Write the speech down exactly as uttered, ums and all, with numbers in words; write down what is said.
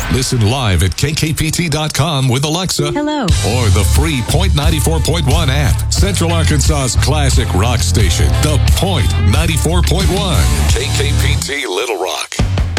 Listen live at K K P T dot com with Alexa. Hello. Or the free Point ninety-four point one app. Central Arkansas's classic rock station, The Point ninety-four point one. K K P T Little Rock.